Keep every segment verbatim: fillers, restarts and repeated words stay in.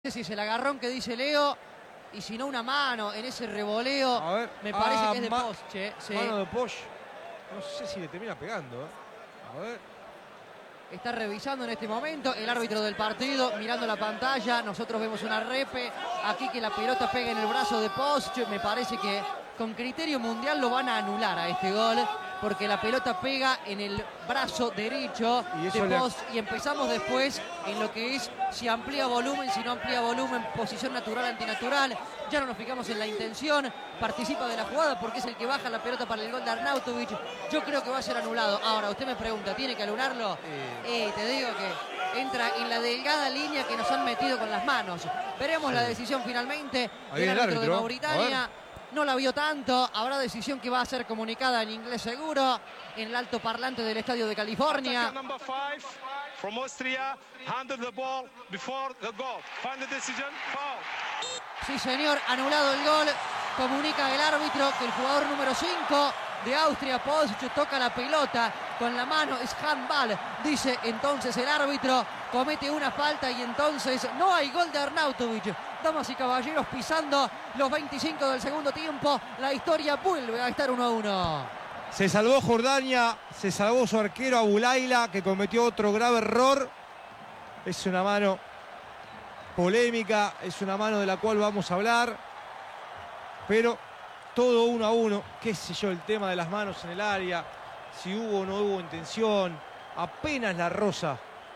Si es el agarrón que dice Leo, y si no una mano en ese revoleo, a ver, me parece ah, que es de ma Posch. ¿eh? Sí. Mano de Posch. No sé si le termina pegando. ¿eh? A ver. Está revisando en este momento el árbitro del partido, mirando la pantalla. Nosotros vemos una repe. Aquí que la pelota pega en el brazo de Posch. Me parece que con criterio mundial lo van a anular a este gol, porque la pelota pega en el brazo derecho y de Posch. Y empezamos después en lo que es si amplía volumen, si no amplía volumen, posición natural, antinatural. Ya no nos fijamos en la intención. Participa de la jugada porque es el que baja la pelota para el gol de Arnautovic. Yo creo que va a ser anulado. Ahora, usted me pregunta, ¿tiene que anularlo? Eh. Eh, te digo que entra en la delgada línea que nos han metido con las manos. Veremos sí. la decisión finalmente del árbitro, árbitro de Mauritania. No la vio tanto. Habrá decisión que va a ser comunicada en inglés seguro en el altoparlante del Estadio de California. From Austria, handled the ball before the goal. Final decision, foul. Sí, señor, anulado el gol. Comunica el árbitro que el jugador número cinco de Austria, Posch, toca la pelota con la mano. Es handball, dice entonces el árbitro. Comete una falta y entonces no hay gol de Arnautovic. Damas y caballeros, pisando los veinticinco del segundo tiempo, la historia vuelve a estar uno a uno. Se salvó Jordania, se salvó su arquero Abulaila, que cometió otro grave error. Es una mano polémica, es una mano de la cual vamos a hablar. Pero todo uno a uno, qué sé yo, el tema de las manos en el área, si hubo o no hubo intención. Apenas la roza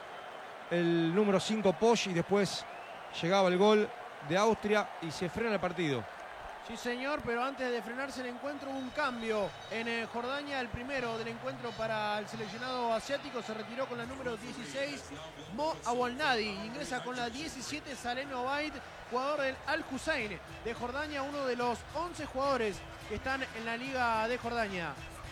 el número cinco Posch y después llegaba el gol de Austria y se frena el partido. Sí, señor, pero antes de frenarse el encuentro hubo un cambio en eh, Jordania. El primero del encuentro para el seleccionado asiático se retiró con la número dieciséis, Mo Awolnadi. Ingresa con la diecisiete, Saleh Obaid, jugador del Al Hussein de Jordania, uno de los once jugadores que están en la Liga de Jordania.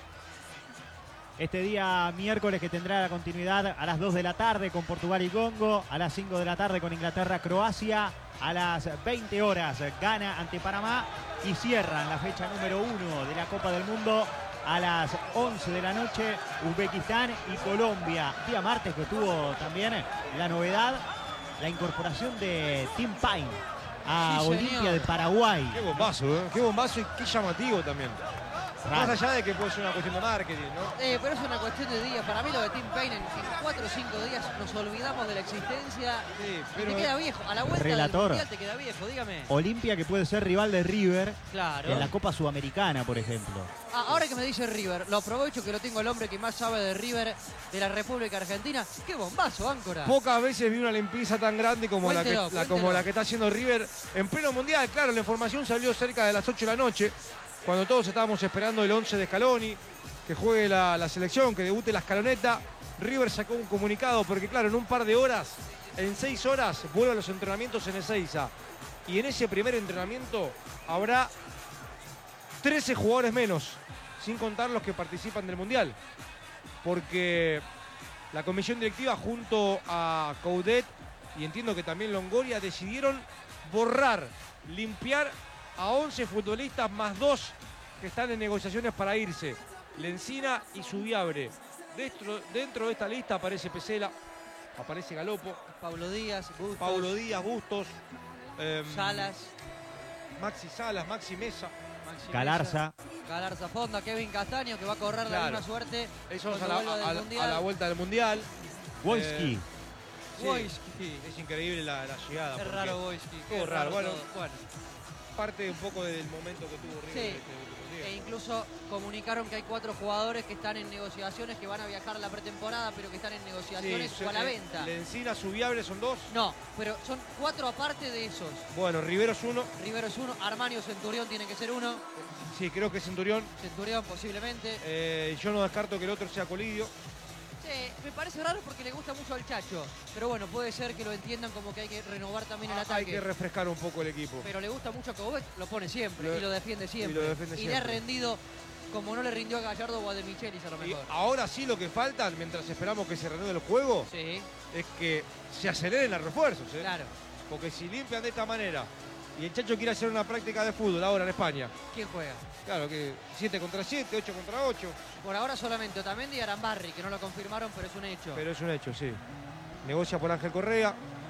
Este día miércoles que tendrá la continuidad a las dos de la tarde con Portugal y Congo, a las cinco de la tarde con Inglaterra-Croacia, a las veinte horas Ghana ante Panamá y cierran la fecha número uno de la Copa del Mundo a las once de la noche Uzbekistán y Colombia. Día martes que tuvo también la novedad, la incorporación de Tim Paine a sí, Olimpia de Paraguay. Qué bombazo, ¿eh? Qué bombazo y qué llamativo también. Raro. Más allá de que puede ser una cuestión de marketing, ¿no? Eh, pero es una cuestión de días. Para mí lo de Tim Paine en, en cuatro o cinco días nos olvidamos de la existencia. Sí, pero te queda viejo. A la vuelta relator. del mundial te queda viejo, dígame. Olimpia que puede ser rival de River, claro, en la Copa Sudamericana, por ejemplo. Ah, ahora que me dice River, lo aprovecho que lo tengo el hombre que más sabe de River de la República Argentina. ¡Qué bombazo, Áncora! Pocas veces vi una limpieza tan grande como, cuéntelo, la, que, la, como la que está haciendo River en pleno mundial. Claro, la información salió cerca de las ocho de la noche. Cuando todos estábamos esperando el once de Scaloni, que juegue la, la selección, que debute la escaloneta, River sacó un comunicado, porque claro, en un par de horas, en seis horas, vuelven los entrenamientos en Ezeiza. Y en ese primer entrenamiento habrá trece jugadores menos, sin contar los que participan del Mundial. Porque la comisión directiva junto a Coudet, y entiendo que también Longoria, decidieron borrar, limpiar a once futbolistas más dos que están en negociaciones para irse. Lencina y Subiabre. Dentro, dentro de esta lista aparece Pesela, aparece Galopo, Pablo Díaz, Bustos, Pablo Díaz, Bustos, eh, Salas, Maxi Salas, Maxi Mesa, Maxi Galarza. Mesa, Galarza Fonda, Kevin Castaño, que va a correr claro. la misma suerte. Eso a la, a, a la vuelta del Mundial. Wojski. Eh, sí, es increíble la, la llegada. Es raro Wojski. Qué raro, bueno. bueno. Parte un poco del momento que tuvo River. Sí. Este, e incluso comunicaron que hay cuatro jugadores que están en negociaciones, que van a viajar la pretemporada, pero que están en negociaciones sí, o a la venta. ¿Lencina, Subiabre son dos? No, pero son cuatro aparte de esos. Bueno, Rivero es uno. Rivero es uno, Armani o Centurión tiene que ser uno. Sí, creo que Centurión. Centurión posiblemente. Eh, yo no descarto que el otro sea Colidio. Sí, me parece raro porque le gusta mucho al Chacho. Pero bueno, puede ser que lo entiendan como que hay que renovar también el ah, ataque. Hay que refrescar un poco el equipo. Pero le gusta mucho a Coudet, lo pone siempre lo, y lo defiende siempre. Y, lo defiende y siempre. le ha rendido como no le rindió a Gallardo o a De Michelis a lo mejor. Y ahora sí lo que falta, mientras esperamos que se renueve el juego, sí. es que se aceleren los refuerzos. ¿eh? Claro. Porque si limpian de esta manera y el Chacho quiere hacer una práctica de fútbol ahora en España. ¿Quién juega? Claro que siete contra siete, ocho contra ocho. Por ahora solamente Otamendi y Arambarri, que no lo confirmaron, pero es un hecho. Pero es un hecho, sí. Negocia por Ángel Correa.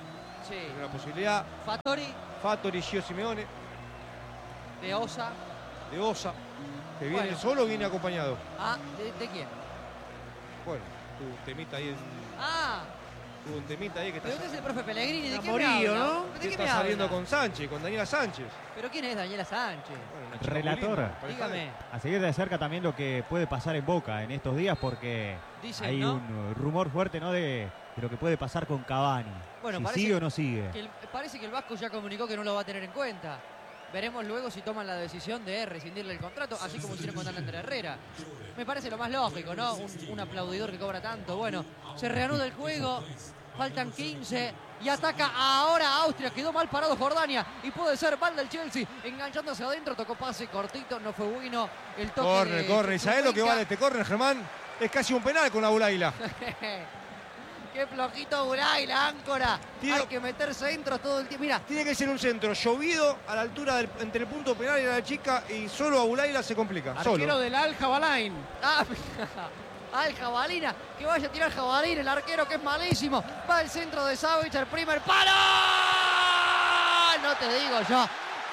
Sí. Tiene una posibilidad. Fattori, Fattori, Gio Simeone, de Osa. de Osa, que viene Bueno. solo o viene acompañado. Ah, ¿de, de quién? Bueno, tuvo un temita ahí, en, Ah, tuvo un temita ahí que está, pero usted es el profe Pellegrini. ¿De qué me Amorillo, habla? ¿no? ¿De que qué está me saliendo habla? con Sánchez, con Daniela Sánchez. ¿Pero quién es Daniela Sánchez? Bueno, una chica Relator. muy linda, pareja de- Dígame. A seguir de cerca también lo que puede pasar en Boca en estos días porque Dicen, hay ¿no? un uh, rumor fuerte, ¿no? de, de lo que puede pasar con Cavani. Bueno, si parece sigue o no sigue. Que el- parece que el Vasco ya comunicó que no lo va a tener en cuenta. Veremos luego si toman la decisión de rescindirle el contrato, así como hicieron con Ander Herrera. Me parece lo más lógico, ¿no? Un, un aplaudidor que cobra tanto. Bueno, se reanuda el juego, faltan quince y ataca ahora Austria. Quedó mal parado Jordania y puede ser mal del Chelsea. Enganchándose adentro, tocó pase cortito, no fue bueno. El toque Corre, de corre. ¿Y sabés lo que Chukwuemeka. vale este corner, Germán? Es casi un penal con Abulaila. Qué flojito Buray, la áncora. Tío. Hay que meter centros todo el tiempo. Mira, Tiene que ser un centro llovido a la altura del, entre el punto penal y la chica y solo Abulaila se complica. Arquero Solo. del Al Jabalain. ah, al jabalina, que vaya a tirar jabalín, el arquero que es malísimo. Va al centro de Savic, el primer palo. No te digo yo.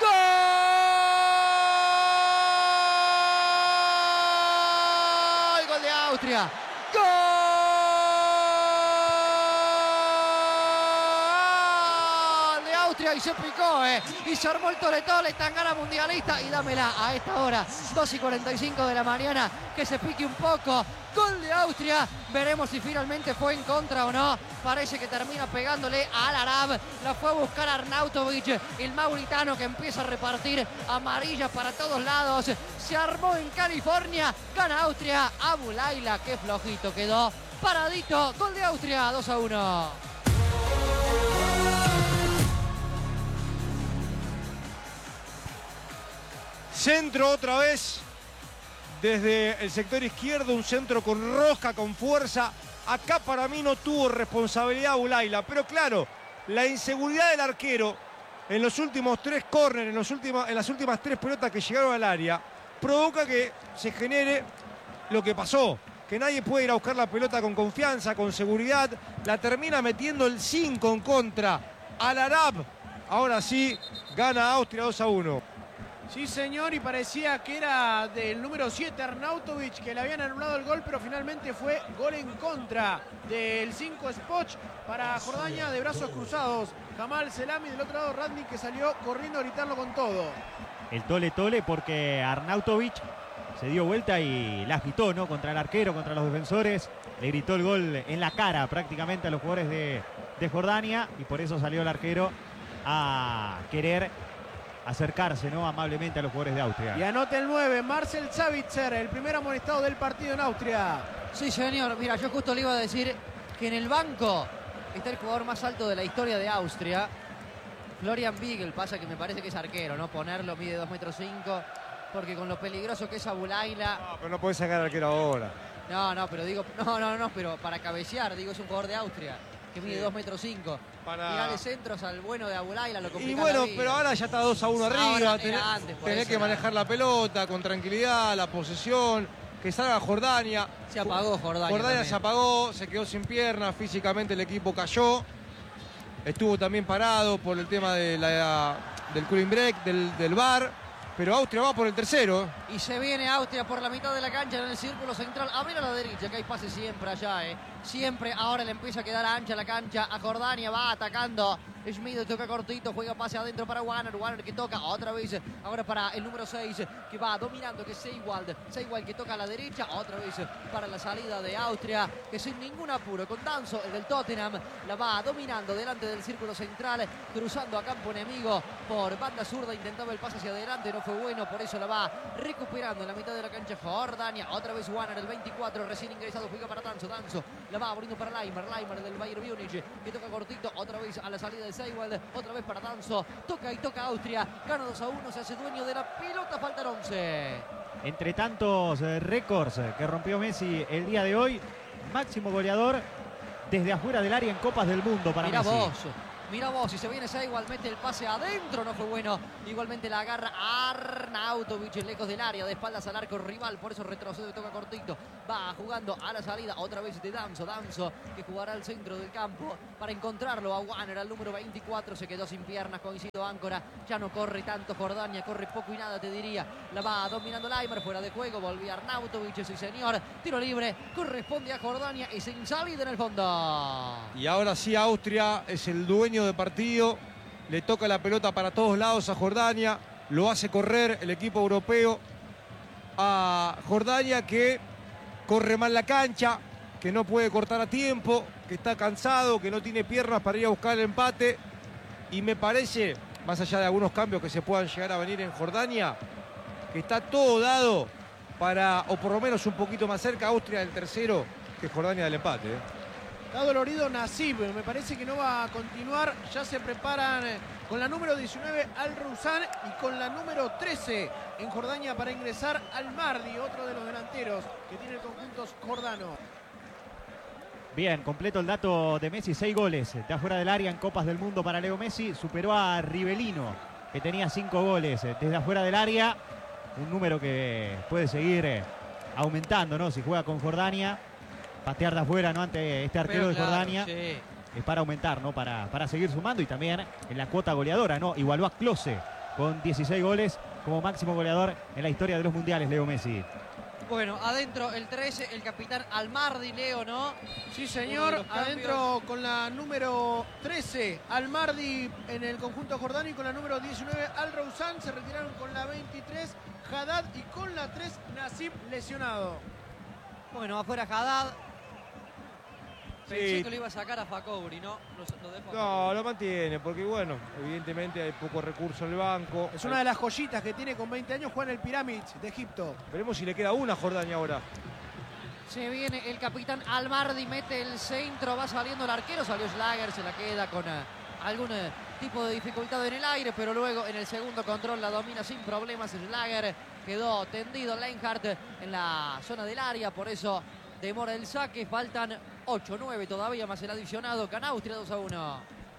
¡Gol! Gol de Austria. ¡Gol de Austria! Y se picó, ¿eh? Y se armó el tole-tole, tangana mundialista. Y dámela a esta hora, dos y cuarenta y cinco de la mañana, que se pique un poco. Gol de Austria. Veremos si finalmente fue en contra o no. Parece que termina pegándole al Arab. La fue a buscar Arnautovic, el mauritano, que empieza a repartir amarillas para todos lados. Se armó en California. Gana Austria. Abulaila, qué flojito quedó. Paradito. Gol de Austria, dos a uno. Centro otra vez. Desde el sector izquierdo, un centro con rosca, con fuerza. Acá para mí no tuvo responsabilidad Abulaila. Pero claro, la inseguridad del arquero en los últimos tres córneres, en, los últimos, en las últimas tres pelotas que llegaron al área, provoca que se genere lo que pasó. Que nadie puede ir a buscar la pelota con confianza, con seguridad. La termina metiendo el cinco en contra al Arab. Ahora sí, gana Austria dos a uno. Sí, señor, y parecía que era del número siete, Arnautovic, que le habían anulado el gol, pero finalmente fue gol en contra del cinco Spoch para Jordania de brazos cruzados. Jamal Selami, del otro lado Radnik, que salió corriendo a gritarlo con todo. El tole tole porque Arnautovic se dio vuelta y la agitó, ¿no? Contra el arquero, contra los defensores. Le gritó el gol en la cara prácticamente a los jugadores de, de Jordania y por eso salió el arquero a querer acercarse, ¿no? Amablemente a los jugadores de Austria. Y anota el nueve, Marcel Savitzer, el primer amonestado del partido en Austria. Sí, señor. Mira, yo justo le iba a decir que en el banco está el jugador más alto de la historia de Austria, Florian Biegel. Pasa que me parece que es arquero, ¿no? Ponerlo, mide dos metros cinco, porque con lo peligroso que es Abulaila. No, pero no podés sacar al arquero ahora. No, no, pero digo, no, no, no, pero para cabecear, digo, es un jugador de Austria que mide Sí. dos metros cinco. Para- Tirarle centros al bueno de Abulaila, lo Y complica bueno, la vida. pero ahora ya está dos a uno Ahora arriba. era Tenés, antes, por tenés eso que era manejar la pelota con tranquilidad, la posesión. Que salga Jordania. Se apagó Jordania Jordania también. se apagó, se quedó sin piernas, físicamente el equipo cayó. Estuvo también parado por el tema de la, del cooling break, del, del V A R. Pero Austria va por el tercero. Y se viene Austria por la mitad de la cancha en el círculo central. Abrir a la derecha, que hay pase siempre allá, ¿eh? Siempre ahora le empieza a quedar ancha la cancha a Jordania. Va atacando. Schmid toca cortito, juega pase adentro para Warner. Warner que toca otra vez. Ahora para el número seis, que va dominando, que es Seiwald. Seiwald que toca a la derecha. Otra vez para la salida de Austria, que sin ningún apuro, con Danzo, el del Tottenham, la va dominando delante del círculo central, cruzando a campo enemigo por banda zurda. Intentaba el pase hacia adelante, no fue bueno, por eso la va recuperando en la mitad de la cancha Jordania. Otra vez Warner, el veinticuatro, recién ingresado, juega para Danzo. Danzo la va abriendo para Leimer. Leimer del Bayern Múnich, que toca cortito, otra vez a la salida de Seiwald, otra vez para Danzo. Toca y toca Austria, gana dos a uno, se hace dueño de la pelota, faltan once. Entre tantos eh, récords eh, que rompió Messi el día de hoy, máximo goleador desde afuera del área en Copas del Mundo para Mirá Messi. vos, Mira vos, si se viene Seiwald, mete el pase adentro, no fue bueno. Igualmente la agarra Arnautovic, lejos del área, de espaldas al arco rival, por eso retrocede, toca cortito. Va jugando a la salida, otra vez de Danzo, Danzo que jugará al centro del campo para encontrarlo a Wanner, al número veinticuatro, se quedó sin piernas, coincido Áncora, ya no corre tanto Jordania, corre poco y nada te diría. La va dominando Laimer, fuera de juego, volvía Arnautovic, sí señor, tiro libre, corresponde a Jordania y sin salida en el fondo. Y ahora sí Austria es el dueño de partido, le toca la pelota para todos lados a Jordania, lo hace correr el equipo europeo a Jordania, que corre mal la cancha, que no puede cortar a tiempo, que está cansado, que no tiene piernas para ir a buscar el empate, y me parece, más allá de algunos cambios que se puedan llegar a venir en Jordania, que está todo dado para, o por lo menos un poquito más cerca, Austria del tercero que Jordania del empate, ¿eh? Está dolorido Nasib, me parece que no va a continuar. Ya se preparan con la número diecinueve Al Roussan y con la número trece en Jordania para ingresar Al Mardi, otro de los delanteros que tiene el conjunto jordano. Bien, completo el dato de Messi, seis goles de afuera del área en Copas del Mundo para Leo Messi. Superó a Rivellino, que tenía cinco goles desde afuera del área. Un número que puede seguir aumentando, ¿no? Si juega con Jordania. Patear de afuera, ¿no? Ante este arquero Pero de claro, Jordania. sí. Es para aumentar, ¿no? Para, para seguir sumando, y también en la cuota goleadora, ¿no? Igualó a Klose con dieciséis goles como máximo goleador en la historia de los mundiales, Leo Messi. Bueno, adentro el trece, el capitán Almardi, Leo, ¿no? Sí, Uno señor. de los Adentro con la número trece, Almardi en el conjunto jordano, y con la número diecinueve, Al Roussan. Se retiraron con la veintitrés, Haddad, y con la tres, Nasib, lesionado. Bueno, afuera Haddad. Pensé Sí. que lo iba a sacar a Facobri, ¿no? Lo, lo dejo a No, lo mantiene, porque bueno, evidentemente hay poco recurso en el banco. Es una de las joyitas que tiene con veinte años, juega en el Pyramids de Egipto. Veremos si le queda una a Jordania ahora. Se viene el capitán Almardi, mete el centro, va saliendo el arquero, salió Schlager, se la queda con uh, algún uh, tipo de dificultad en el aire, pero luego en el segundo control la domina sin problemas Schlager. Quedó tendido Leinhardt en la zona del área, por eso demora el saque. Faltan ocho, nueve todavía, más el adicionado. Gana Austria dos a uno.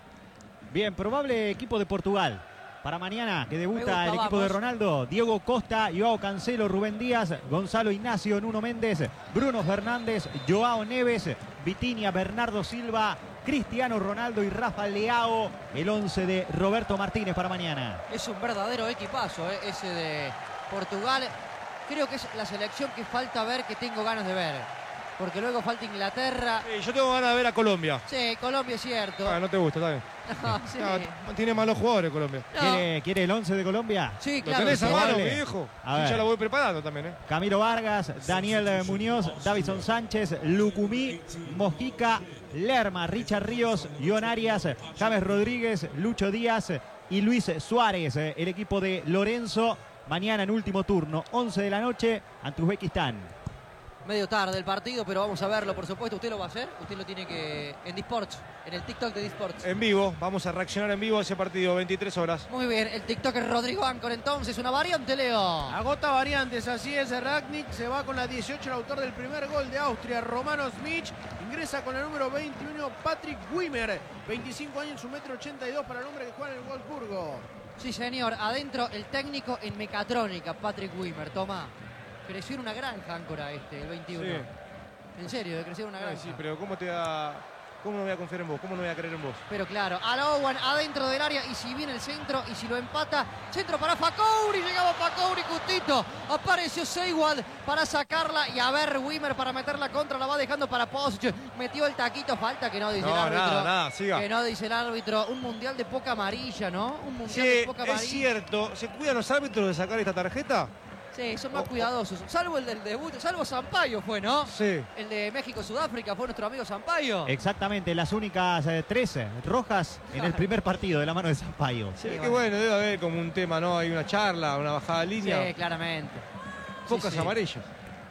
Bien, probable equipo de Portugal para mañana, que debuta gusta, el equipo vamos. de Ronaldo: Diego Costa, Joao Cancelo, Rubén Díaz, Gonzalo Ignacio, Nuno Méndez, Bruno Fernández, Joao Neves, Vitinha, Bernardo Silva, Cristiano Ronaldo y Rafa Leao. El once de Roberto Martínez para mañana. Es un verdadero equipazo, ¿eh? Ese de Portugal. Creo que es la selección que falta ver, que tengo ganas de ver. Porque luego falta Inglaterra. Eh, yo tengo ganas de ver a Colombia. Sí, Colombia es cierto. Ah, no te gusta, está bien. No, sí. No, tiene malos jugadores Colombia. No. ¿Quiere, ¿Quiere el once de Colombia? Sí, ¿Lo claro. tenés a sí. mano, mi probable. viejo? A Sí, ver. ya lo voy preparando también, ¿eh? Camilo Vargas, Daniel Muñoz, Davison Sánchez, Lucumí, Mojica, Lerma, Richard Ríos, Ion Arias, James Rodríguez, Lucho Díaz y Luis Suárez. El equipo de Lorenzo mañana en último turno, once de la noche, ante Uzbekistán. Medio tarde el partido, pero vamos a verlo, por supuesto. ¿Usted lo va a hacer? Usted lo tiene que... en Disports, en el TikTok de Disports. En vivo, vamos a reaccionar en vivo a ese partido, veintitrés horas. Muy bien, el TikTok es Rodrigo Ancor, entonces, una variante, Leo. Agota variantes, así es. Ragnick se va con la dieciocho, el autor del primer gol de Austria, Romano Smich. Ingresa con el número veintiuno, Patrick Wimmer. veinticinco años, un metro ochenta y dos para el hombre que juega en el Wolfsburgo. Sí, señor. Adentro el técnico en mecatrónica, Patrick Wimmer. Toma. Creció en una granja, Áncora, este, el veintiuno. Sí. En serio, creció en una Ay, granja. sí, pero ¿cómo te da... ¿Cómo no voy a confiar en vos? ¿Cómo no voy a creer en vos? Pero claro, a Owen adentro del área, y si viene el centro y si lo empata, centro para Facobri, llegaba Facobri justito, apareció Seiwald para sacarla, y a ver Wimmer para meterla contra, la va dejando para Posic, metió el taquito, falta que no dice No, el árbitro. nada, nada, siga. Que no dice el árbitro, un mundial de poca amarilla, ¿no? Un mundial Sí, de poca es amarilla. cierto. ¿Se cuidan los árbitros de sacar esta tarjeta? Sí, son más Oh, oh. cuidadosos, salvo el del debut, salvo Sampaio fue, ¿no? Sí. El de México-Sudáfrica fue nuestro amigo Sampaio. Exactamente, las únicas eh, tres rojas en el primer partido de la mano de Sampaio. Sí, Sí, qué bueno. bueno, debe haber como un tema, ¿no? Hay una charla, una bajada de línea. Sí, claramente. Pocas Sí, sí. amarillas.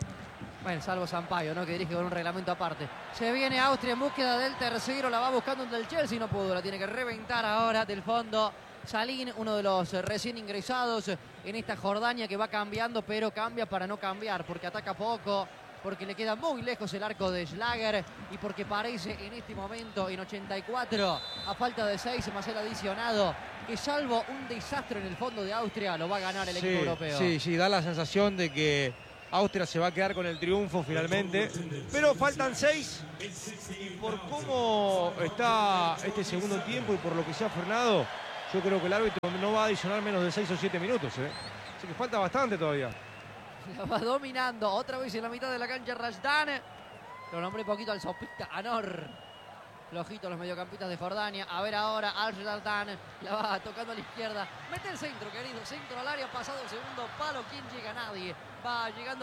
Bueno, salvo Sampaio, ¿no? Que dirige con un reglamento aparte. Se viene Austria en búsqueda del tercero, la va buscando el del Chelsea, no pudo, la tiene que reventar ahora del fondo. Salín, uno de los recién ingresados en esta Jordania, que va cambiando, pero cambia para no cambiar, porque ataca poco, porque le queda muy lejos el arco de Schlager y porque parece en este momento, en ochenta y cuatro, a falta de seis más el adicionado, que salvo un desastre en el fondo de Austria, lo va a ganar el sí, equipo europeo. Sí, sí, da la sensación de que Austria se va a quedar con el triunfo finalmente, pero faltan seis y por cómo está este segundo tiempo y por lo que se ha frenado, yo creo que el árbitro no va a adicionar menos de seis o siete minutos, ¿eh? Así que falta bastante todavía. La va dominando otra vez en la mitad de la cancha Razdan. Lo nombré poquito al sopita Anor. Flojito los mediocampistas de Jordania. A ver ahora al Razdan. La va tocando a la izquierda. Mete el centro, querido. Centro al área. Pasado el segundo palo. ¿Quién llega? Nadie. Va llegando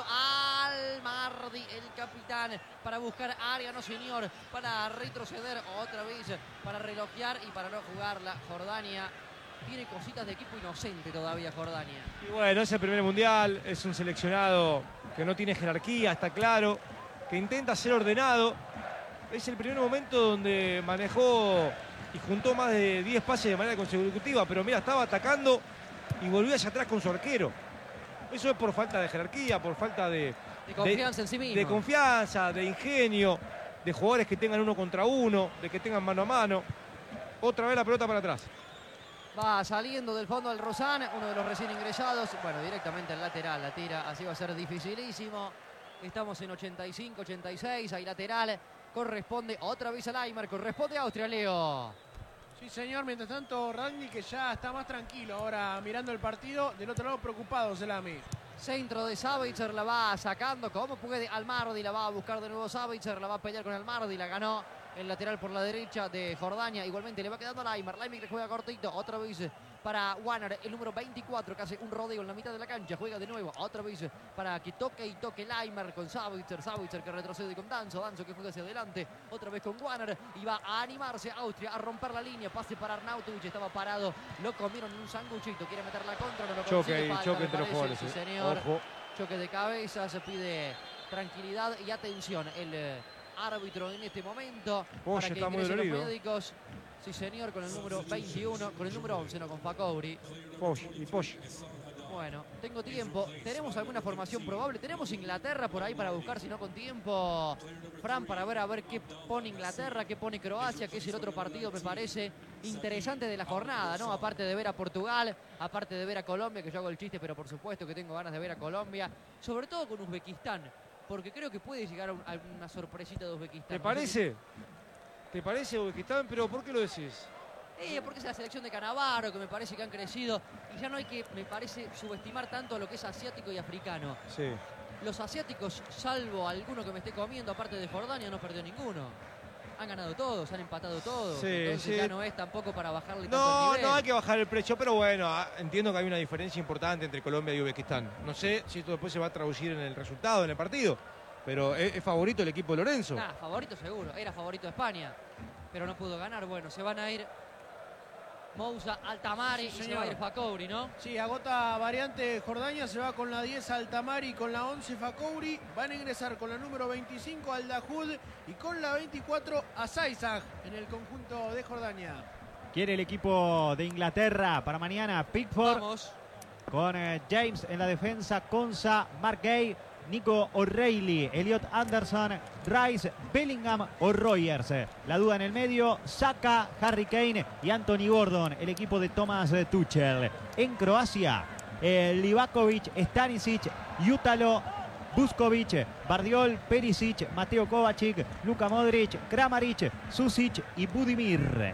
al Mardi, el capitán, para buscar área, no señor, para retroceder otra vez, para relojear y para no jugarla. Jordania tiene cositas de equipo inocente todavía, Jordania. Y bueno, es el primer mundial, es un seleccionado que no tiene jerarquía, está claro, que intenta ser ordenado. Es el primer momento donde manejó y juntó más de diez pases de manera consecutiva, pero mira, estaba atacando y volvió hacia atrás con su arquero. Eso es por falta de jerarquía, por falta de... De confianza de, en sí mismo. De confianza, de ingenio, de jugadores que tengan uno contra uno, de que tengan mano a mano. Otra vez la pelota para atrás. Va saliendo del fondo del Rosan, uno de los recién ingresados. Bueno, directamente al lateral, la tira, así va a ser dificilísimo. Estamos en ochenta y cinco, ochenta y seis, hay lateral. Corresponde otra vez al Aimar, corresponde a Austria, Leo. Sí, señor. Mientras tanto, Rangnick, que ya está más tranquilo ahora mirando el partido. Del otro lado, preocupado, Selami. Centro de Sabitzer, la va sacando como puede Almardi, la va a buscar de nuevo Sabitzer, la va a pelear con Almardi, la ganó el lateral por la derecha de Jordania. Igualmente le va quedando a Laimar. Laimar que juega cortito, otra vez para Wanner, el número veinticuatro, que hace un rodeo en la mitad de la cancha. Juega de nuevo, otra vez para que toque y toque Laimar con Sabitzer. Sabitzer que retrocede con Danzo. Danzo que juega hacia adelante, otra vez con Wanner. Y va a animarse Austria a romper la línea. Pase para Arnautovic, estaba parado. Lo comieron en un sanguchito. Quiere meter la contra, no lo consigue. Choque ahí, Falta, choque me entre los parece, jugadores. sí, eh. señor. Ojo. Choque de cabeza, se pide tranquilidad y atención. El eh, árbitro en este momento. Poch Para que está muy ingresen los dolorido. médicos. Sí, señor, con el número veintiuno, con el número once, no con Fakouri. Poch y Poch. Bueno, tengo tiempo. ¿Tenemos alguna formación probable? Tenemos Inglaterra por ahí para buscar, si no con tiempo. Fran, para ver a ver qué pone Inglaterra, qué pone Croacia, que es el otro partido, me parece, interesante de la jornada, ¿no? Aparte de ver a Portugal, aparte de ver a Colombia, que yo hago el chiste, pero por supuesto que tengo ganas de ver a Colombia. Sobre todo con Uzbekistán, porque creo que puede llegar a, un, a una sorpresita de Uzbekistán. ¿Te parece? ¿Te parece Uzbekistán? ¿Pero por qué lo decís? Eh, porque es la selección de Cannavaro, que me parece que han crecido. Y ya no hay que, me parece, subestimar tanto a lo que es asiático y africano. Sí. Los asiáticos, salvo alguno que me esté comiendo, aparte de Jordania, no perdió ninguno. Han ganado todos, han empatado todos. Sí, Entonces sí. ya no es tampoco para bajarle tanto el No, nivel. no hay que bajar el precio, pero bueno, ah, entiendo que hay una diferencia importante entre Colombia y Uzbekistán. No sé si esto después se va a traducir en el resultado, en el partido, pero es, es favorito el equipo de Lorenzo. Nah, favorito seguro, era favorito de España, pero no pudo ganar. Bueno, se van a ir Moussa, Altamari, Sí, y se va a ir señor. Fakouri, ¿no? Sí, agota variante Jordania, se va con la diez Altamari, con la once Fakouri. Van a ingresar con la número veinticinco al Dahoud y con la veinticuatro a Saizag en el conjunto de Jordania. Quiere el equipo de Inglaterra para mañana Pickford Vamos. con eh, James en la defensa, Konsa, Mark Gay, Nico O'Reilly, Elliot Anderson, Rice, Bellingham o Rogers. La duda en el medio, Saka, Harry Kane y Anthony Gordon, el equipo de Thomas Tuchel. En Croacia, eh, Livakovic, Stanisic, Jutalo, Vuskovic, Bardiol, Perisic, Mateo Kovacic, Luka Modric, Kramaric, Susic y Budimir.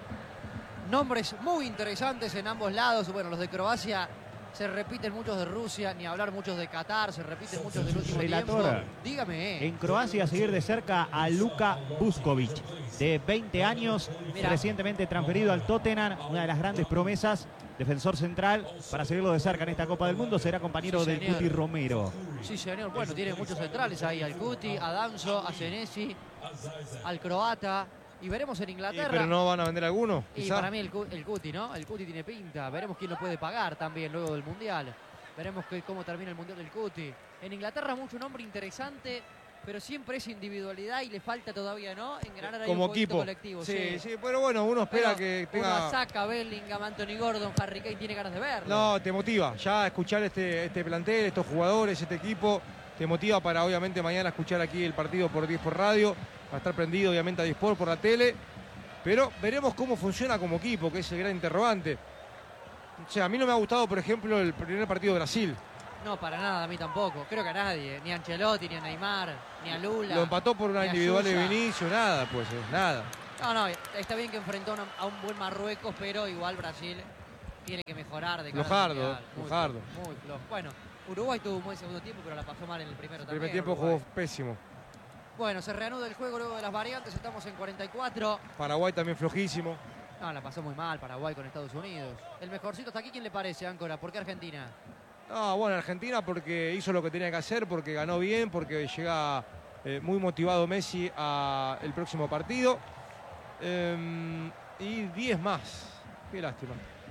Nombres muy interesantes en ambos lados. Bueno, los de Croacia se repiten, muchos de Rusia, ni hablar muchos de Qatar, se repiten muchos del último Relator. tiempo. Dígame, eh. En Croacia, seguir de cerca a Luka Vuskovic, de veinte años, Mirá. recientemente transferido al Tottenham, una de las grandes promesas, defensor central, para seguirlo de cerca en esta Copa del Mundo, será compañero Sí, del señor. Cuti Romero. Sí, señor. Bueno, tiene muchos centrales ahí, al Cuti, a Danzo, a Senesi, al croata. Y veremos en Y, Inglaterra. pero no van a vender alguno, Y quizá. para mí el, Cu- el Cuti, ¿no? El Cuti tiene pinta. Veremos quién lo puede pagar también luego del Mundial. Veremos que, cómo termina el Mundial del Cuti. En Inglaterra mucho nombre interesante, pero siempre es individualidad y le falta todavía, ¿no? Engranar ahí Como un poquito equipo. colectivo. Sí, sí, pero bueno, uno espera Pero que uno tenga... a Saka, Bellingham, Anthony Gordon, Harry Kane tiene ganas de verlo. No, te motiva ya escuchar este, este plantel, estos jugadores, este equipo. te motiva para obviamente mañana escuchar aquí el partido por diez por radio, va a estar prendido obviamente a diez por por la tele, pero veremos cómo funciona como equipo, que es el gran interrogante. O sea, a mí no me ha gustado, por ejemplo, el primer partido de Brasil. No, para nada, a mí tampoco. Creo que a nadie. Ni a Ancelotti, ni a Neymar, ni a Lula. Lo empató por una ni a individual de Sousa. Vinicius, nada, pues, eh, nada. No, no, está bien que enfrentó a, una- a un buen Marruecos, pero igual Brasil tiene que mejorar de cara al Flojardo, Mundial. Muy flojardo. flojo, Muy flojo. Bueno, Uruguay tuvo un buen segundo tiempo, pero la pasó mal en el primero El también. primer tiempo Uruguay. jugó pésimo. Bueno, se reanuda el juego luego de las variantes, estamos en cuarenta y cuatro. Paraguay también flojísimo. No, la pasó muy mal Paraguay con Estados Unidos. El mejorcito está aquí, ¿quién le parece, Áncora? ¿Por qué Argentina? No, bueno, Argentina porque hizo lo que tenía que hacer, porque ganó bien, porque llega eh, muy motivado Messi al próximo partido. Eh, y diez más. Qué lástima.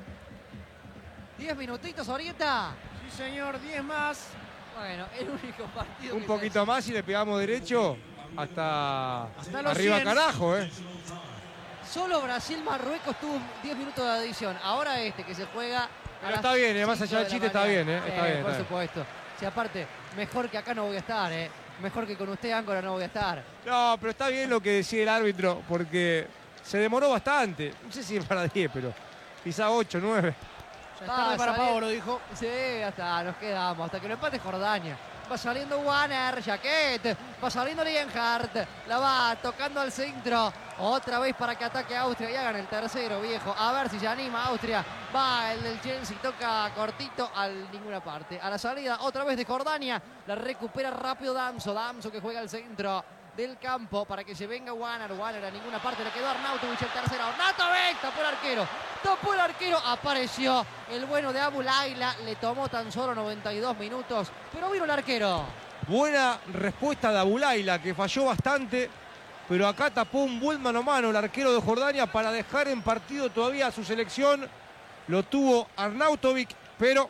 diez minutitos, Orieta. Sí, señor, diez más. Bueno, el único partido Un que poquito más y le pegamos derecho hasta, Hasta los arriba cien. carajo, ¿eh? se... Solo Brasil-Marruecos tuvo diez minutos de adición. Ahora este que se juega... a Pero las está bien, eh, más cinco allá de del la chiste está mañana. bien, eh, está bien, Por está bien. supuesto. Si aparte, mejor que acá no voy a estar, ¿eh? Mejor que con usted, Áncora, no voy a estar. No, pero está bien lo que decía el árbitro, porque se demoró bastante. No sé si es para diez, pero quizá ocho, nueve. Ya es tarde Va, para sale- Pablo, dijo. Sí, hasta nos quedamos, hasta que lo empate Jordania. Va saliendo Wanner, Jaquet, va saliendo Lienhardt, la va tocando al centro. Otra vez para que ataque Austria y hagan el tercero, viejo. A ver si se anima Austria. Va el del Chelsea, toca cortito a ninguna parte. A la salida, otra vez de Jordania. La recupera rápido Damso. Damso que juega al centro del campo para que se venga Wanner. Wanner a ninguna parte, le quedó Arnautovic el tercero. Arnautovic tapó el arquero. Tapó el arquero, apareció el bueno de Abu Laila. Le tomó tan solo noventa y dos minutos, pero vino el arquero. Buena respuesta de Abulaila, que falló bastante, pero acá tapó un buen mano a mano el arquero de Jordania para dejar en partido todavía a su selección. Lo tuvo Arnautovic, pero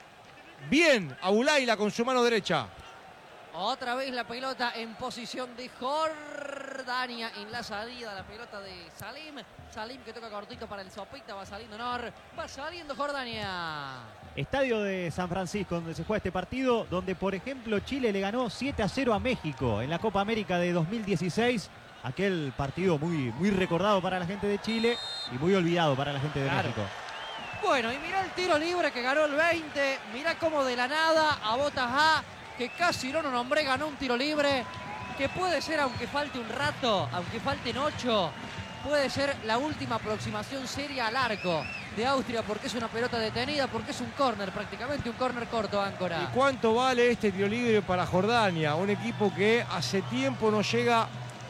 bien Abulaila con su mano derecha. Otra vez la pelota en posición de Jordania. En la salida la pelota de Salim. Salim que toca cortito para el Sopita. Va saliendo Nor. Va saliendo Jordania. Estadio de San Francisco, donde se juega este partido, donde por ejemplo Chile le ganó siete a cero a México en la Copa América de dos mil dieciséis. Aquel partido muy, muy recordado para la gente de Chile y muy olvidado para la gente de Claro. México. Bueno, y mirá el tiro libre que ganó el veinte. Mirá cómo de la nada a Botas A, que casi no lo nombré, ganó un tiro libre. Que puede ser, aunque falte un rato, aunque falten ocho, puede ser la última aproximación seria al arco de Austria, porque es una pelota detenida, porque es un córner, prácticamente un córner corto, Áncora. ¿Y cuánto vale este tiro libre para Jordania? Un equipo que hace tiempo no llega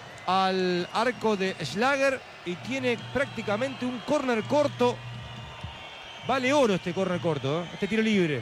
al arco de Schlager y tiene prácticamente un córner corto. Vale oro este córner corto, ¿eh? Este tiro libre.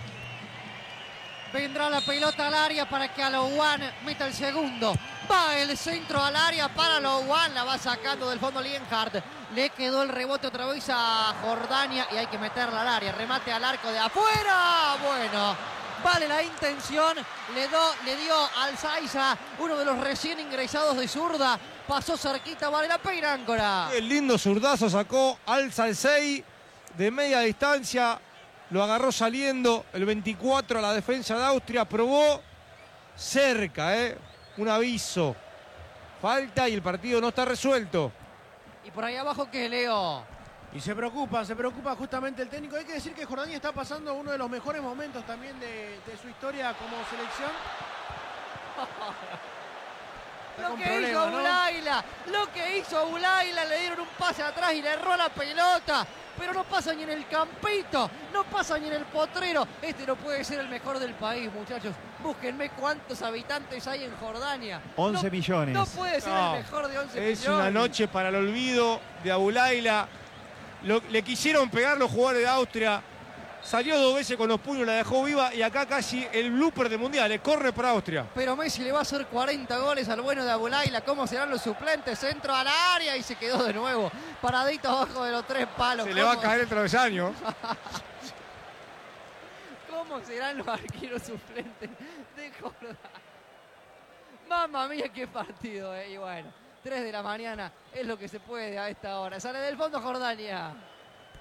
Vendrá la pelota al área para que Alouan meta el segundo. Va el centro al área para Alouan. La va sacando del fondo Lienhardt. Le quedó el rebote otra vez a Jordania y hay que meterla al área. Remate al arco de afuera. Bueno, vale la intención. Le, do, le dio al Saiza, uno de los recién ingresados de zurda. Pasó cerquita, vale la pena, Áncora. Qué lindo zurdazo sacó al Salcei de media distancia. Lo agarró saliendo el veinticuatro a la defensa de Austria. Probó cerca, ¿eh? Un aviso. Falta y el partido no está resuelto. Y por ahí abajo, ¿qué, Leo? Y se preocupa, se preocupa justamente el técnico. Hay que decir que Jordania está pasando uno de los mejores momentos también de, de su historia como selección. Está Lo con que problemas, hizo ¿no? Abulaila, lo que hizo Abulaila, le dieron un pase atrás y le erró la pelota, pero no pasa ni en el campito, no pasa ni en el potrero. Este no puede ser el mejor del país, muchachos. Búsquenme cuántos habitantes hay en Jordania. once No- millones. No puede ser No, el mejor de once Es millones. una noche para el olvido de Abulaila. Lo- le quisieron pegar los jugadores de Austria. Salió dos veces con los puños, la dejó viva. Y acá casi el blooper del Mundial. El corre para Austria. Pero Messi le va a hacer cuarenta goles al bueno de Abulaila. ¿Cómo serán los suplentes? Centro al área y se quedó de nuevo. Paradito abajo de los tres palos. Se le va a ¿Cómo- caer el travesaño. ¿Cómo serán los arqueros suplentes de Jordania? Mamma mía, qué partido, eh. Y bueno, tres de la mañana es lo que se puede a esta hora. Sale del fondo Jordania.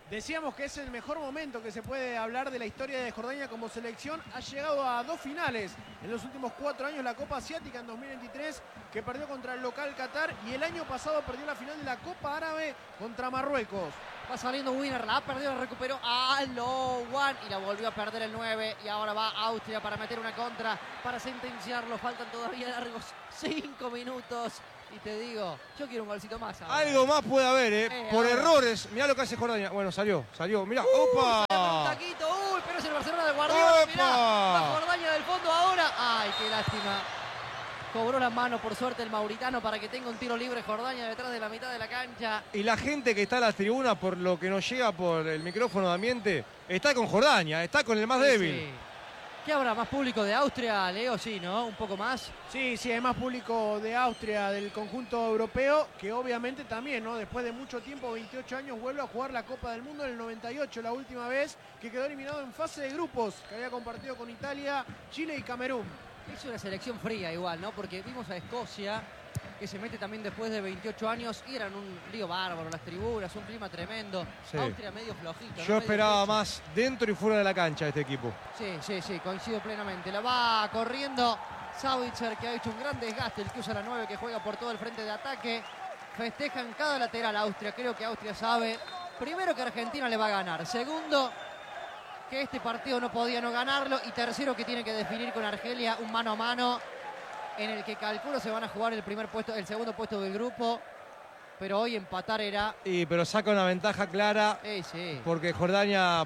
Decíamos que es el mejor momento que se puede hablar de la historia de Jordania como selección. Ha llegado a dos finales en los últimos cuatro años, la Copa Asiática en dos mil veintitrés, que perdió contra el local Qatar, y el año pasado perdió la final de la Copa Árabe contra Marruecos. Va saliendo Wiener, la ha perdido, la recuperó a Lo Wan y la volvió a perder el nueve. Y ahora va Austria para meter una contra, para sentenciarlo. Faltan todavía largos cinco minutos. Y te digo, yo quiero un golcito más ahora. Algo más puede haber, ¿eh? Eh, Por ahora. errores. Mirá lo que hace Jordania. Bueno, salió, salió. Mirá, Uh, ¡opa! se le abre un taquito, uy, pero es el Barcelona de Guardiola. ¡Opa! Mirá, va Jordania del fondo ahora. Ay, qué lástima. Cobró la mano, por suerte, el mauritano para que tenga un tiro libre Jordania detrás de la mitad de la cancha. Y la gente que está en las tribunas, por lo que nos llega por el micrófono de ambiente, está con Jordania, está con el más Sí, débil. sí. ¿Qué habrá? ¿Más público de Austria, Leo? Sí, ¿no? Un poco más. Sí, sí, hay más público de Austria, del conjunto europeo, que obviamente también, ¿no? Después de mucho tiempo, veintiocho años, vuelve a jugar la Copa del Mundo en el noventa y ocho, la última vez que quedó eliminado en fase de grupos, que había compartido con Italia, Chile y Camerún. Es una selección fría igual, ¿no? Porque vimos a Escocia, que se mete también después de veintiocho años, y eran un lío bárbaro, las tribunas, un clima tremendo. Sí. Austria medio flojito, ¿no? Yo Medio esperaba pecho. más dentro y fuera de la cancha de este equipo. Sí, sí, sí, coincido plenamente. La va corriendo Savitzer, que ha hecho un gran desgaste, el que usa la nueve, que juega por todo el frente de ataque. Festejan cada lateral Austria. Creo que Austria sabe, primero, que Argentina le va a ganar. Segundo, que este partido no podía no ganarlo. Y tercero, que tiene que definir con Argelia un mano a mano en el que calculo se van a jugar el primer puesto, el segundo puesto del grupo. Pero hoy empatar era... Y, pero saca una ventaja clara Eh, sí. porque Jordania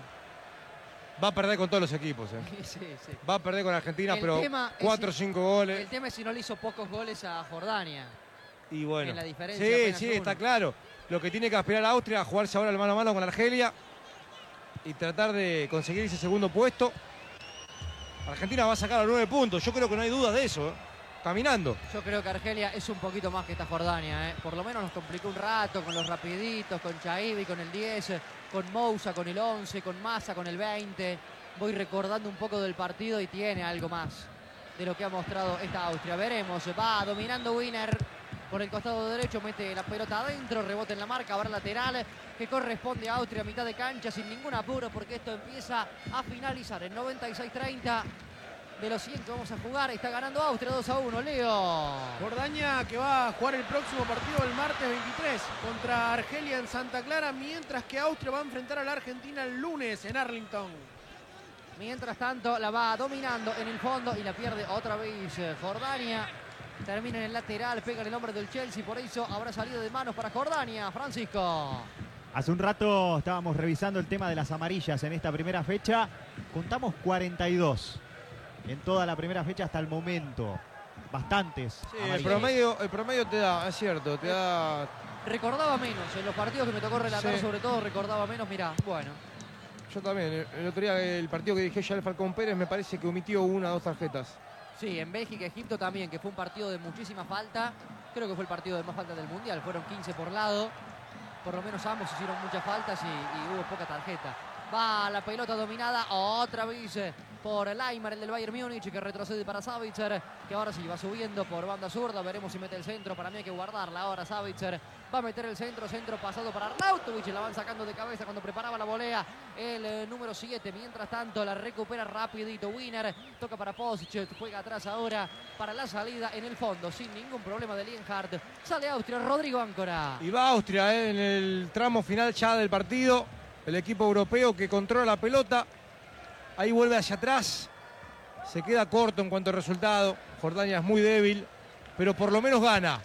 va a perder con todos los equipos. ¿eh? Sí, sí. Va a perder con Argentina, El pero tema es cuatro o si- cinco goles. El tema es si no le hizo pocos goles a Jordania. Y bueno, en la diferencia sí, apenas sí, uno. está claro. Lo que tiene que aspirar a Austria a jugarse ahora el mano a mano con Argelia y tratar de conseguir ese segundo puesto. Argentina va a sacar a nueve puntos, yo creo que no hay dudas de eso, ¿eh? Caminando. Yo creo que Argelia es un poquito más que esta Jordania, ¿eh? Por lo menos nos complicó un rato con los rapiditos, con Chaibi, con el diez, con Moussa, con el once, con Massa, con el veinte. Voy recordando un poco del partido y tiene algo más de lo que ha mostrado esta Austria. Veremos, va dominando Wiener por el costado derecho, mete la pelota adentro, rebote en la marca, habrá lateral que corresponde a Austria a mitad de cancha sin ningún apuro, porque esto empieza a finalizar en noventa y seis treinta. De los cien que vamos a jugar, está ganando Austria dos a uno, Leo. Jordania, que va a jugar el próximo partido el martes veintitrés contra Argelia en Santa Clara, mientras que Austria va a enfrentar a la Argentina el lunes en Arlington. Mientras tanto, la va dominando en el fondo y la pierde otra vez eh, Jordania. Termina en el lateral, pega en el hombre del Chelsea, por eso habrá salido de manos para Jordania. Francisco. Hace un rato estábamos revisando el tema de las amarillas en esta primera fecha. Contamos cuarenta y dos en toda la primera fecha hasta el momento. Bastantes. Sí, el amarillas. promedio, el promedio te da, es cierto, te da. Recordaba menos, en los partidos que me tocó relatar, Sí. sobre todo recordaba menos. Mirá, bueno, Yo también, el, el otro día el partido que dije ya el Falcón Pérez me parece que omitió una o dos tarjetas. sí, en Bélgica, Egipto también, que fue un partido de muchísima falta. Creo que fue el partido de más falta del Mundial, fueron quince por lado. Por lo menos ambos hicieron muchas faltas y, y hubo poca tarjeta. Va la pelota dominada otra vez eh, por Leimar, el del Bayern Múnich, que retrocede para Savitzer, que ahora sí va subiendo por banda zurda. Veremos si mete el centro. Para mí hay que guardarla ahora. Savitzer va a meter el centro, centro pasado para Arnautovic. La van sacando de cabeza cuando preparaba la volea el eh, número siete. Mientras tanto la recupera rapidito Wiener. Toca para Posic, juega atrás ahora para la salida en el fondo. Sin ningún problema de Lienhardt. Sale Austria, Rodrigo Áncora. Y va Austria eh, en el tramo final ya del partido. El equipo europeo que controla la pelota. Ahí vuelve hacia atrás. Se queda corto en cuanto al resultado. Jordania es muy débil, pero por lo menos gana.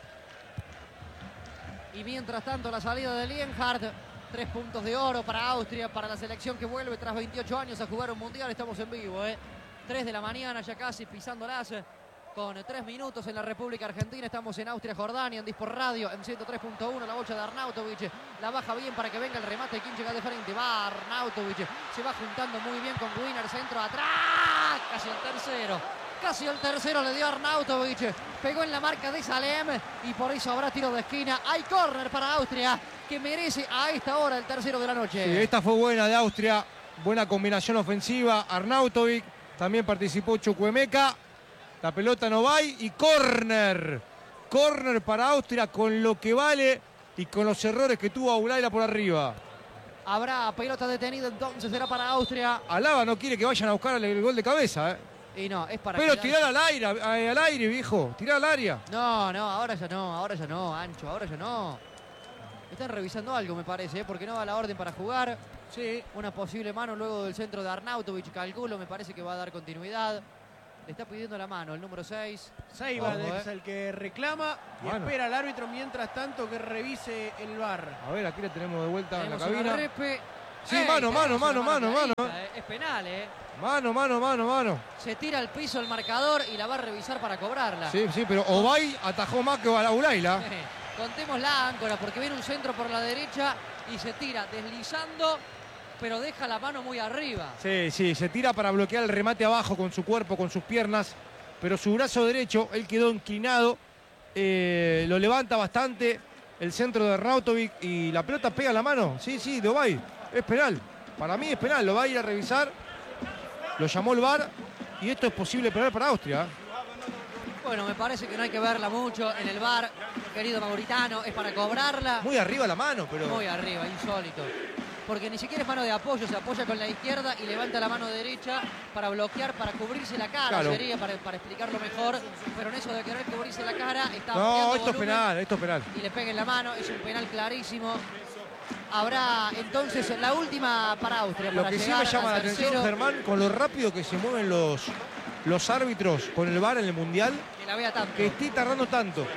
Y mientras tanto la salida de Lienhardt. Tres puntos de oro para Austria, para la selección que vuelve tras veintiocho años a jugar un mundial. Estamos en vivo, ¿eh? tres de la mañana ya casi pisándolas. Con tres minutos en la República Argentina. Estamos en Austria, Jordania, en Dispor Radio, en ciento tres punto uno. La bocha de Arnautovic. La baja bien para que venga el remate. ¿Quién llega de frente? Va Arnautovic. Se va juntando muy bien con Wiener. Centro atrás. Casi el tercero. Casi el tercero le dio Arnautovic. Pegó en la marca de Salem. Y por eso habrá tiro de esquina. Hay córner para Austria, que merece a esta hora el tercero de la noche. Sí, esta fue buena de Austria. Buena combinación ofensiva. Arnautovic. También participó Chukwuemeka. La pelota no va y córner. Córner para Austria con lo que vale y con los errores que tuvo Aulaila por arriba. Habrá pelota detenida, entonces será para Austria. Alaba no quiere que vayan a buscar el gol de cabeza, ¿eh? Y no, es para... Pero quedarse. tirar al aire, eh, al aire, viejo. Tirar al área. No, no, ahora ya no, ahora ya no, Ancho, ahora ya no. Están revisando algo, me parece, ¿eh? Porque no va la orden para jugar. Sí. Una posible mano luego del centro de Arnautovic, calculo, me parece que va a dar continuidad. Le está pidiendo la mano el número seis. Seiba Ojo, es eh. el que reclama y Bueno. espera al árbitro mientras tanto que revise el V A R. A ver, aquí la tenemos de vuelta Tenemos en la una cabina. repe. Sí, Ey, mano, mano, tenemos una mano, mano, mano. clarita, eh. Es penal, ¿eh? Mano, mano, mano, mano. Se tira al piso el marcador y la va a revisar para cobrarla. Sí, sí, pero Obay atajó más que Balaulaila. Contemos la áncora porque viene un centro por la derecha y se tira deslizando, pero deja la mano muy arriba. Sí, sí, se tira para bloquear el remate abajo con su cuerpo, con sus piernas. Pero su brazo derecho, él quedó inclinado. Eh, lo levanta bastante el centro de Arnautovic y la pelota pega en la mano. Sí, sí, de Obay. Es penal. Para mí es penal. Lo va a ir a revisar. Lo llamó el V A R. Y esto es posible penal para Austria. Bueno, me parece que no hay que verla mucho en el V A R, querido Mauritano, es para cobrarla. Muy arriba la mano, pero... Muy arriba, insólito. Porque ni siquiera es mano de apoyo, se apoya con la izquierda y levanta la mano derecha para bloquear, para cubrirse la cara, Claro. sería para, para explicarlo mejor. Pero en eso de querer cubrirse la cara, está No, ampliando esto es volumen penal, esto es penal. y le pega en la mano, es un penal clarísimo. Habrá entonces la última para Austria. Lo para que sí llegar me llama la al atención, tercero, Germán, con lo rápido que se mueven los, los árbitros con el V A R en el Mundial, que la vea tanto. que esté tardando tanto.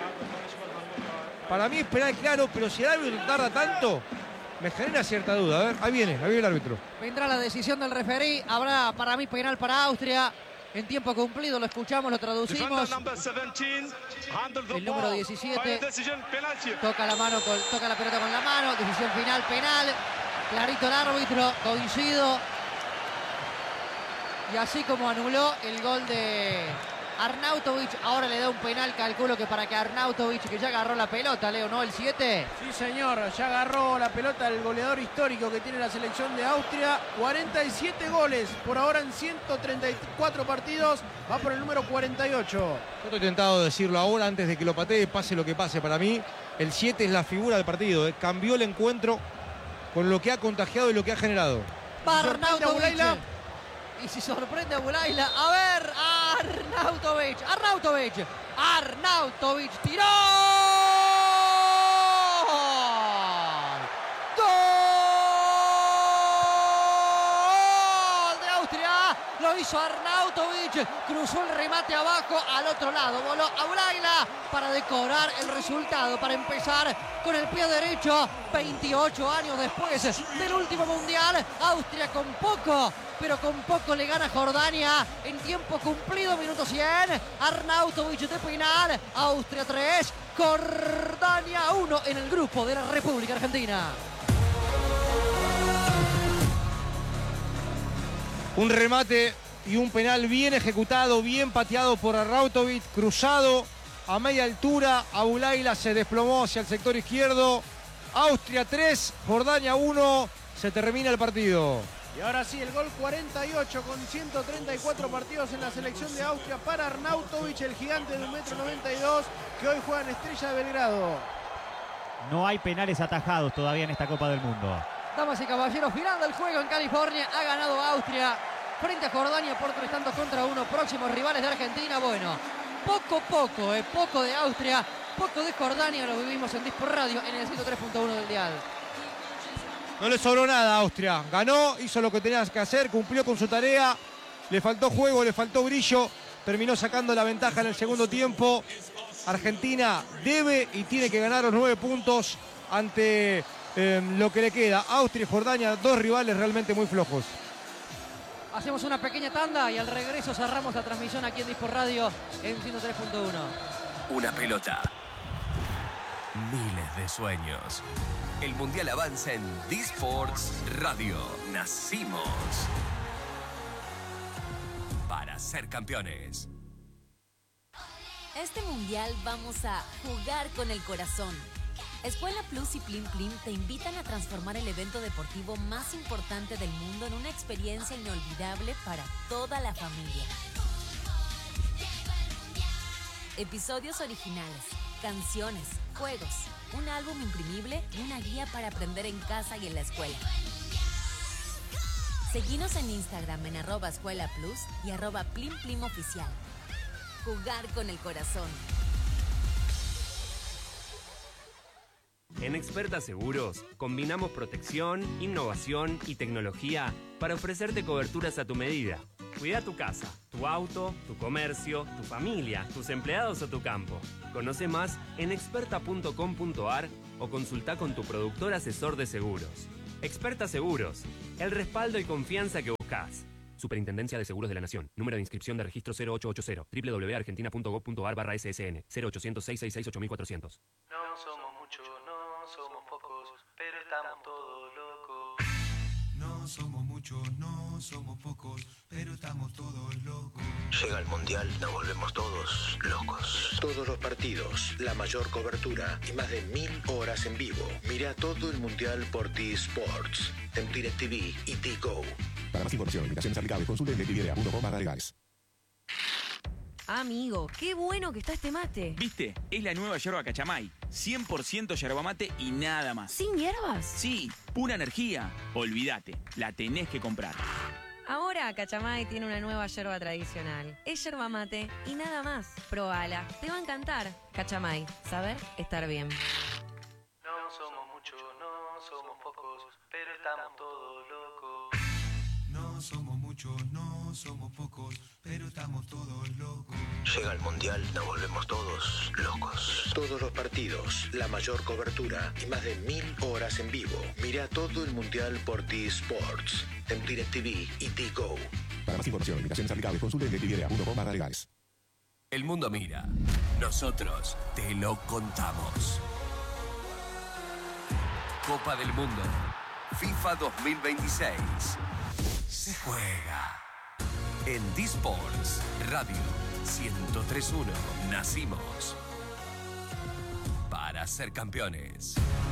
Para mí es penal claro, pero si el árbitro tarda tanto, me genera cierta duda. A ver, ahí viene, ahí viene el árbitro. Vendrá la decisión del referí. Habrá para mí penal para Austria. En tiempo cumplido, lo escuchamos, lo Defender traducimos. number seventeen, handle the El número ball. diecisiete. Final decision, penalty. Toca la mano, con, toca la pelota con la mano. Decisión final, penal. Clarito el árbitro, coincido. Y así como anuló el gol de Arnautovic, ahora le da un penal, calculo que para que Arnautovic, que ya agarró la pelota, Leo, ¿no? El siete. Sí, señor, ya agarró la pelota el goleador histórico que tiene la selección de Austria. cuarenta y siete goles por ahora en ciento treinta y cuatro partidos. Va por el número cuarenta y ocho. Yo estoy tentado de decirlo ahora antes de que lo patee, pase lo que pase. Para mí, el siete es la figura del partido. ¿eh? Cambió el encuentro con lo que ha contagiado y lo que ha generado. Va Sorprende a Arnautovic. Bulaila. Y si sorprende a Bulaila, a ver, Arnautovic, Arnautovic, Arnautovic, tiró. ¡Gol de Austria! Lo hizo Arnautovic, cruzó el remate abajo al otro lado, voló a Bulaila para decorar el resultado, para empezar con el pie derecho, veintiocho años después del último mundial. Austria con poco, pero con poco le gana Jordania en tiempo cumplido, minuto cien. Arnautovic de penal, Austria tres, Jordania uno en el grupo de la República Argentina. Un remate y un penal bien ejecutado, bien pateado por Arnautovic, cruzado a media altura. Abulaila se desplomó hacia el sector izquierdo. Austria tres, Jordania uno. Se termina el partido. Y ahora sí, el gol cuarenta y ocho con ciento treinta y cuatro partidos en la selección de Austria para Arnautovic, el gigante de un metro noventa y dos, que hoy juega en Estrella de Belgrado. No hay penales atajados todavía en esta Copa del Mundo. Damas y caballeros, final del juego en California. Ha ganado Austria frente a Jordania por tres tantos contra uno. Próximos rivales de Argentina. Bueno, poco, poco, eh, poco de Austria, poco de Jordania. Lo vivimos en Dispor Radio en el ciento tres punto uno del dial. No le sobró nada a Austria. Ganó, hizo lo que tenía que hacer, cumplió con su tarea. Le faltó juego, le faltó brillo. Terminó sacando la ventaja en el segundo tiempo. Argentina debe y tiene que ganar los nueve puntos ante eh, lo que le queda. Austria y Jordania, dos rivales realmente muy flojos. Hacemos una pequeña tanda y al regreso cerramos la transmisión aquí en Dispor Radio en ciento tres punto uno. Una pelota. Miles de sueños. El Mundial avanza en Disports Radio. Nacimos para ser campeones. Este mundial vamos a jugar con el corazón. Escuela Plus y Plim Plim te invitan a transformar el evento deportivo más importante del mundo en una experiencia inolvidable para toda la familia. Episodios originales, canciones, juegos, un álbum imprimible y una guía para aprender en casa y en la escuela. Seguinos en Instagram en arroba escuela plus y arroba plim plim oficial. Jugar con el corazón. En Experta Seguros, combinamos protección, innovación y tecnología para ofrecerte coberturas a tu medida. Cuida tu casa, tu auto, tu comercio, tu familia, tus empleados o tu campo. Conoce más en experta punto com punto ar o consulta con tu productor asesor de seguros. Experta Seguros, el respaldo y confianza que buscas. Superintendencia de Seguros de la Nación. Número de inscripción de registro cero ocho ocho cero. doble u doble u doble u punto argentina punto gov punto ar barra S S N. cero ochocientos, seiscientos sesenta y seis, ocho mil cuatrocientos. No somos muchos, no somos pocos, pero estamos todos locos. No somos muchos, no somos pocos, pero estamos todos locos. Llega el Mundial, nos volvemos todos locos. Todos los partidos, la mayor cobertura y más de mil horas en vivo. Mira todo el Mundial por T-Sports, en DirecTV y T-Go. Para más información, invitaciones aplicables, consulte en directv punto com barra legales. Amigo, qué bueno que está este mate. ¿Viste? Es la nueva yerba Cachamay. cien por ciento yerba mate y nada más. ¿Sin hierbas? Sí, pura energía. Olvídate, la tenés que comprar. Ahora Cachamay tiene una nueva yerba tradicional. Es yerba mate y nada más. Probala, te va a encantar. Cachamay, saber estar bien. No somos muchos, no somos pocos, pero estamos todos locos. No somos muchos, no somos pocos, pero estamos todos locos. Llega el Mundial, nos volvemos todos locos. Todos los partidos, la mayor cobertura y más de mil horas en vivo. Mira todo el Mundial por T-Sports, en DirecTV y T-Go. Para más información, invitaciones aplicables, consulte en directv punto com barra legales. El mundo mira. Nosotros te lo contamos. Copa del Mundo. FIFA dos mil veintiséis. Se juega. En D-Sports Radio ciento tres punto uno. Nacimos para ser campeones.